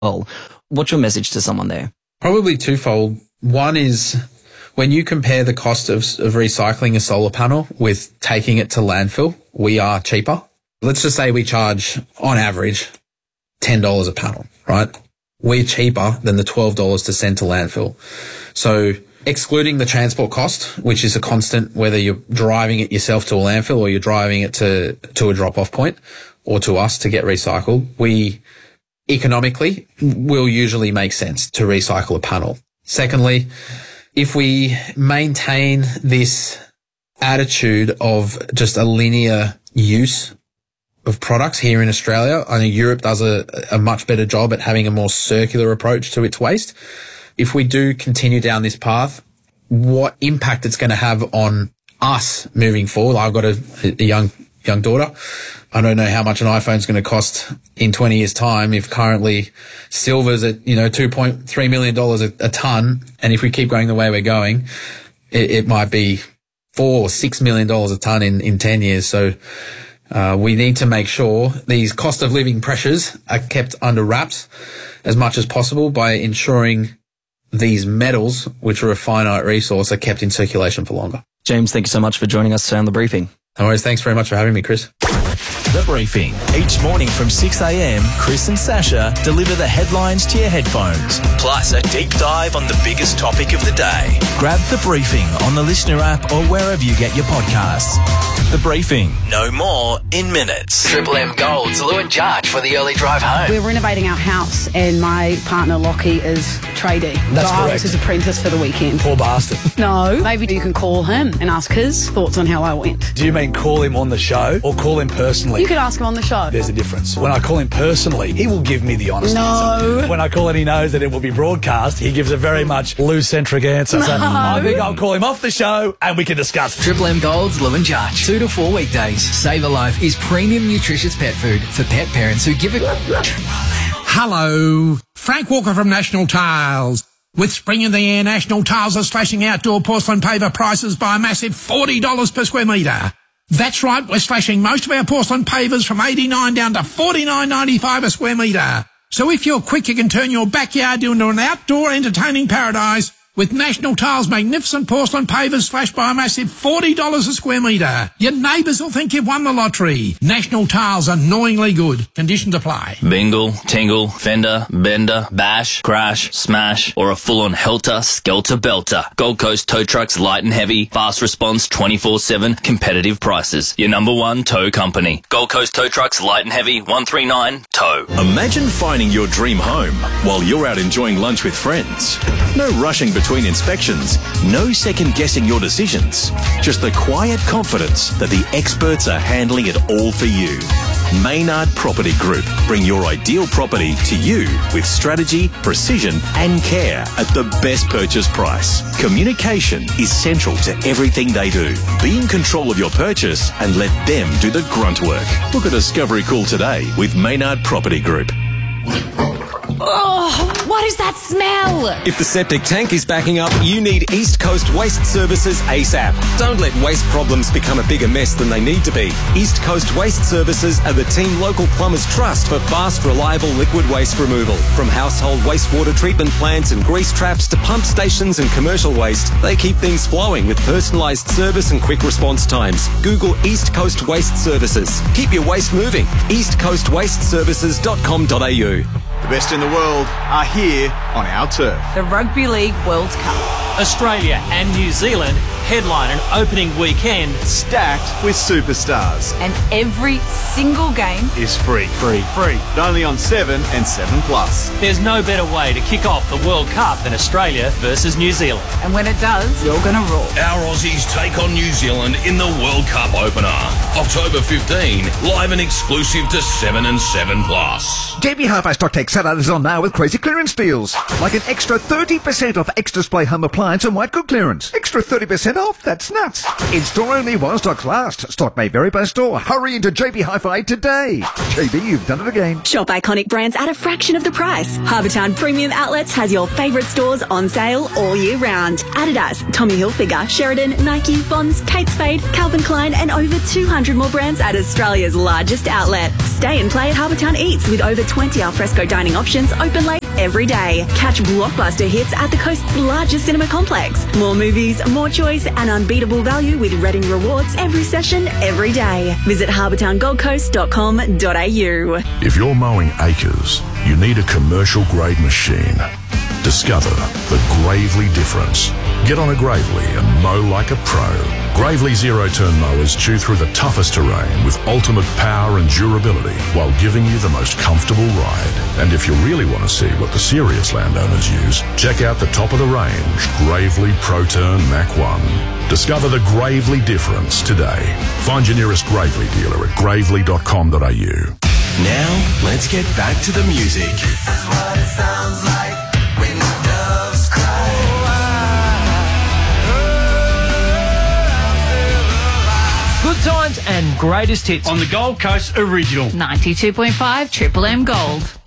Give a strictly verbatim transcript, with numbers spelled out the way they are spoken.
well. What's your message to someone there? Probably twofold. One is when you compare the cost of, of recycling a solar panel with taking it to landfill, we are cheaper. Let's just say we charge, on average, ten dollars a panel, right? We're cheaper than the twelve dollars to send to landfill. So excluding the transport cost, which is a constant, whether you're driving it yourself to a landfill or you're driving it to, to a drop-off point or to us to get recycled, we economically will usually make sense to recycle a panel. Secondly, if we maintain this attitude of just a linear use of products here in Australia, I know Europe does a, a much better job at having a more circular approach to its waste. If we do continue down this path, what impact it's going to have on us moving forward. I've got a, a young young daughter. I don't know how much an iPhone's going to cost in twenty years' time if currently silver's at, you know, two point three million dollars a, a ton. And if we keep going the way we're going, it, it might be four or six million dollars a ton in, in ten years. So uh, we need to make sure these cost of living pressures are kept under wraps as much as possible by ensuring these metals, which are a finite resource, are kept in circulation for longer. James, thank you so much for joining us today on The Briefing. No worries. Thanks very much for having me, Chris. The Briefing. Each morning from six a.m, Chris and Sasha deliver the headlines to your headphones, plus a deep dive on the biggest topic of the day. Grab The Briefing on the Listener app or wherever you get your podcasts. The Briefing. No more in minutes. Triple M Gold's Lou and Judge for the early drive home. We're renovating our house and my partner Lockie is tradie. That's so I was correct. his apprentice for the weekend. Poor bastard. No, maybe you can call him and ask his thoughts on how I went. Do you mean call him on the show or call him personally? You could ask him on the show. There's a difference. When I call him personally, he will give me the honest No. answer. When I call and he knows that it will be broadcast, he gives a very much Lou-centric answer. No. So I think I'll call him off the show and we can discuss. Triple M Gold's Lou and Judge. Two to four weekdays. Save a Life is premium nutritious pet food for pet parents who give it. Hello, Frank Walker from National Tiles. With spring in the air, National Tiles are slashing outdoor porcelain paver prices by a massive forty dollars per square metre. That's right, we're slashing most of our porcelain pavers from eighty-nine dollars down to forty-nine ninety-five a square metre. So if you're quick, you can turn your backyard into an outdoor entertaining paradise with National Tiles' magnificent porcelain pavers slashed by a massive forty dollars a square metre. Your neighbours will think you've won the lottery. National Tiles, annoyingly good. Conditions apply. Bingle, tingle, fender, bender, bash, crash, smash, or a full-on helter, skelter belter. Gold Coast Tow Trucks light and heavy, fast response twenty-four seven, competitive prices. Your number one tow company. Gold Coast Tow Trucks light and heavy, one three nine, tow. Imagine finding your dream home while you're out enjoying lunch with friends. No rushing between inspections, no second guessing your decisions. Just the quiet confidence that the experts are handling it all for you. Maynard Property Group bring your ideal property to you with strategy, precision and care at the best purchase price. Communication is central to everything they do. Be in control of your purchase and let them do the grunt work. Book a discovery call today with Maynard Property Group. Oh, what is that smell? If the septic tank is backing up, you need East Coast Waste Services ASAP. Don't let waste problems become a bigger mess than they need to be. East Coast Waste Services are the team local plumbers trust for fast, reliable liquid waste removal. From household wastewater treatment plants and grease traps to pump stations and commercial waste, they keep things flowing with personalised service and quick response times. Google East Coast Waste Services. Keep your waste moving. east coast waste services dot com dot a u. The best in the world are here on our turf. The Rugby League World Cup. Australia and New Zealand headline an opening weekend stacked with superstars. And every single game is free. Free. Free. But only on seven and seven plus. There's no better way to kick off the World Cup than Australia versus New Zealand. And when it does, you're going to roar. Our Aussies take on New Zealand in the World Cup opener. October fifteenth, live and exclusive to seven and seven plus. J B Hi-Fi Stock Take Salad is on now with crazy clearance deals. Like an extra thirty percent off Extra Display Home Appliance and White Good clearance. Extra thirty percent off. That's nuts. In-store only while stocks last. Stock may vary by store. Hurry into J B Hi-Fi today. J B, you've done it again. Shop iconic brands at a fraction of the price. Harbourtown Premium Outlets has your favourite stores on sale all year round. Adidas, Tommy Hilfiger, Sheridan, Nike, Bonds, Kate Spade, Calvin Klein and over two hundred more brands at Australia's largest outlet. Stay and play at Harbourtown Eats with over twenty alfresco dining options open late every day. Catch blockbuster hits at the coast's largest cinema complex. More movies, more choice and unbeatable value with Reading Rewards every session, every day. Visit harbourtown gold coast dot com dot a u. If you're mowing acres, you need a commercial grade machine. Discover the Gravely difference. Get on a Gravely and mow like a pro. Gravely zero-turn mowers chew through the toughest terrain with ultimate power and durability while giving you the most comfortable ride. And if you really want to see what the serious landowners use, check out the top of the range Gravely ProTurn Mach one. Discover the Gravely difference today. Find your nearest Gravely dealer at gravely dot com dot a u. Now, let's get back to the music. This is what it sounds like when the doves cry. Good times and greatest hits on the Gold Coast original. ninety-two point five Triple M Gold.